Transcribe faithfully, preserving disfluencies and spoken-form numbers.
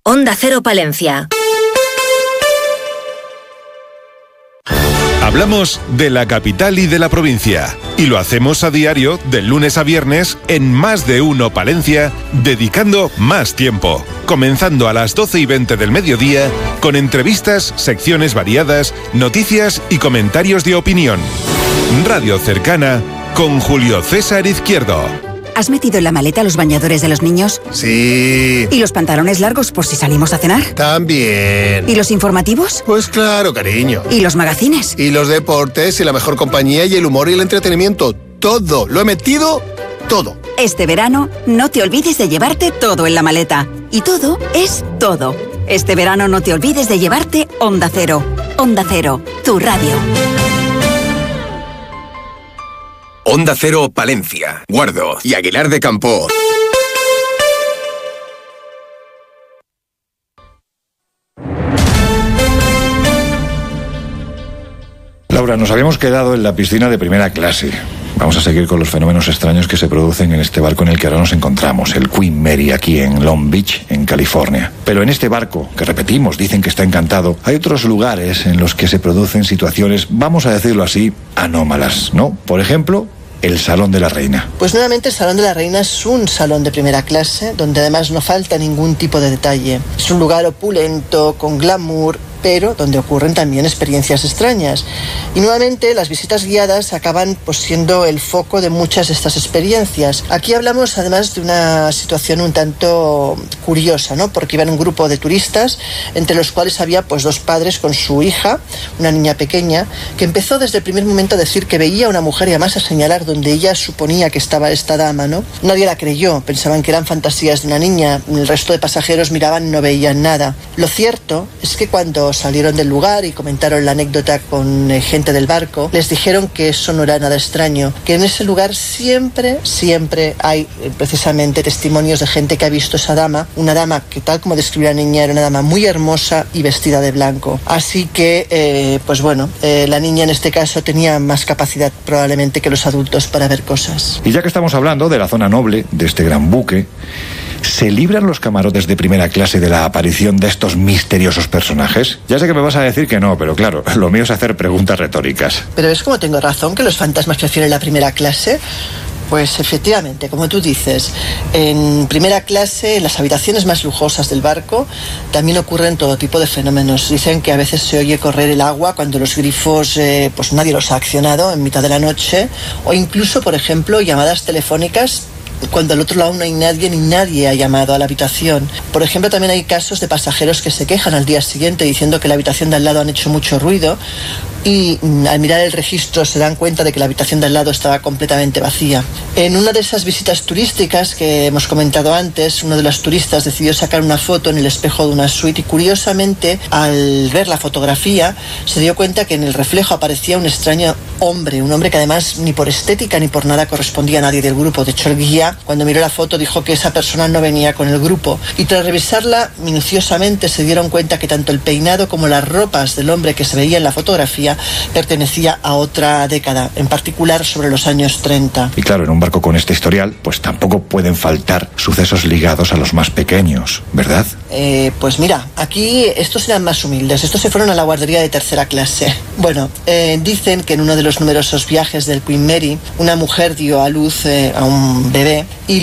Onda Cero Palencia. Hablamos de la capital y de la provincia, y lo hacemos a diario, de lunes a viernes, en Más de Uno Palencia, dedicando más tiempo. Comenzando a las doce y veinte del mediodía, con entrevistas, secciones variadas, noticias y comentarios de opinión. Radio cercana, con Julio César Izquierdo. ¿Has metido en la maleta los bañadores de los niños? Sí. ¿Y los pantalones largos por si salimos a cenar? También. ¿Y los informativos? Pues claro, cariño. ¿Y los magazines? Y los deportes y la mejor compañía y el humor y el entretenimiento. Todo. Lo he metido todo. Este verano, no te olvides de llevarte todo en la maleta. Y todo es todo. Este verano no te olvides de llevarte Onda Cero. Onda Cero, tu radio. Onda Cero Palencia, Guardo y Aguilar de Campo. Laura, nos habíamos quedado en la piscina de primera clase. Vamos a seguir con los fenómenos extraños que se producen en este barco en el que ahora nos encontramos, el Queen Mary, aquí en Long Beach, en California. Pero en este barco, que repetimos, dicen que está encantado, hay otros lugares en los que se producen situaciones, vamos a decirlo así, anómalas, ¿no? Por ejemplo, el Salón de la Reina. Pues nuevamente el Salón de la Reina es un salón de primera clase, donde además no falta ningún tipo de detalle. Es un lugar opulento, con glamour, pero donde ocurren también experiencias extrañas. Y nuevamente las visitas guiadas acaban pues siendo el foco de muchas de estas experiencias. Aquí hablamos además de una situación un tanto curiosa, ¿no? Porque iban un grupo de turistas, entre los cuales había pues dos padres con su hija, una niña pequeña, que empezó desde el primer momento a decir que veía a una mujer y además a señalar donde ella suponía que estaba esta dama, ¿no? Nadie la creyó, pensaban que eran fantasías de una niña, el resto de pasajeros miraban y no veían nada. Lo cierto es que cuando salieron del lugar y comentaron la anécdota con eh, gente del barco, les dijeron que eso no era nada extraño, que en ese lugar siempre, siempre hay eh, precisamente testimonios de gente que ha visto esa dama, una dama que tal como describió la niña era una dama muy hermosa y vestida de blanco. Así que, eh, pues bueno, eh, la niña en este caso tenía más capacidad probablemente que los adultos para ver cosas. Y ya que estamos hablando de la zona noble, de este gran buque, ¿se libran los camarotes de primera clase de la aparición de estos misteriosos personajes? Ya sé que me vas a decir que no, pero claro, lo mío es hacer preguntas retóricas. Pero ¿ves cómo tengo razón que los fantasmas prefieren la primera clase? Pues efectivamente, como tú dices, en primera clase, en las habitaciones más lujosas del barco, también ocurren todo tipo de fenómenos. Dicen que a veces se oye correr el agua cuando los grifos, eh, pues nadie los ha accionado en mitad de la noche, o incluso, por ejemplo, llamadas telefónicas cuando al otro lado no hay nadie ni nadie ha llamado a la habitación. Por ejemplo, también hay casos de pasajeros que se quejan al día siguiente diciendo que la habitación de al lado han hecho mucho ruido y mm, al mirar el registro se dan cuenta de que la habitación de al lado estaba completamente vacía. En una de esas visitas turísticas que hemos comentado antes, uno de los turistas decidió sacar una foto en el espejo de una suite y curiosamente, al ver la fotografía, se dio cuenta que en el reflejo aparecía un extraño hombre, un hombre que además ni por estética ni por nada correspondía a nadie del grupo. De hecho, el guía, cuando miró la foto, dijo que esa persona no venía con el grupo. Y tras revisarla minuciosamente se dieron cuenta que tanto el peinado como las ropas del hombre que se veía en la fotografía pertenecía a otra década, en particular sobre los años treinta. Y claro, en un barco con este historial, pues tampoco pueden faltar sucesos ligados a los más pequeños, ¿verdad? Eh, pues mira, aquí estos eran más humildes, estos se fueron a la guardería de tercera clase. Bueno, eh, dicen que en uno de los numerosos viajes del Queen Mary, una mujer dio a luz eh, a un bebé y